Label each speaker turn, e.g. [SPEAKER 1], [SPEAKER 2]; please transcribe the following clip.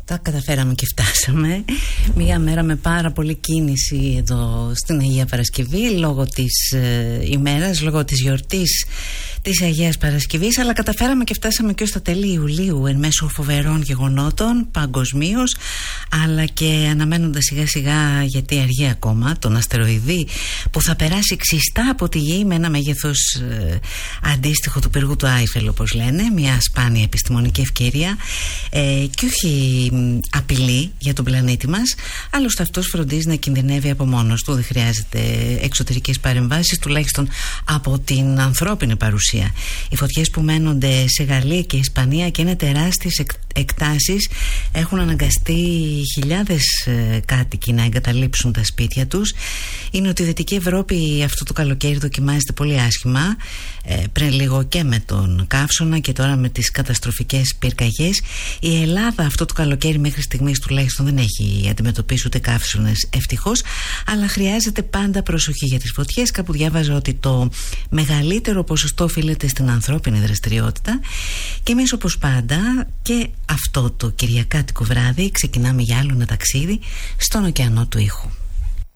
[SPEAKER 1] Τα καταφέραμε και φτάσαμε. Μία μέρα με πάρα πολύ κίνηση εδώ στην Αγία Παρασκευή, λόγω της ημέρας, λόγω της γιορτής της Αγίας Παρασκευής, αλλά καταφέραμε και φτάσαμε και ως τα τέλη Ιουλίου εν μέσω φοβερών γεγονότων παγκοσμίως, αλλά και αναμένοντας σιγά σιγά, γιατί αργεί ακόμα, τον αστεροειδή που θα περάσει ξιστά από τη Γη με ένα μέγεθος αντίστοιχο του πύργου του Άιφελ, όπως λένε, μια σπάνια επιστημονική ευκαιρία και όχι απειλή για τον πλανήτη μας. Άλλωστε αυτός φροντίζει να κινδυνεύει από μόνος του, δεν χρειάζεται εξωτερικές παρεμβάσεις, τουλάχιστον από την ανθρώπινη παρουσία. Οι φωτιές που μένονται σε Γαλλία και Ισπανία και είναι τεράστιες εκτάσεις έχουν αναγκαστεί χιλιάδες κάτοικοι να εγκαταλείψουν τα σπίτια τους. Η νοτιοδυτική Ευρώπη αυτό το καλοκαίρι δοκιμάζεται πολύ άσχημα, πριν λίγο και με τον καύσωνα και τώρα με τις καταστροφικές πυρκαγιές. Η Ελλάδα αυτό το καλοκαίρι μέχρι στιγμής τουλάχιστον δεν έχει αντιμετωπίσει ούτε καύσωνες, ευτυχώς, αλλά χρειάζεται πάντα προσοχή για τις φωτιές. Κάπου διάβαζα ότι το μεγαλύτερο ποσοστό οφείλεται στην ανθρώπινη δραστηριότητα και εμείς όπως πάντα και αυτό το κυριακάτικο βράδυ ξεκινάμε για άλλο ένα ταξίδι στον ωκεανό του ήχου.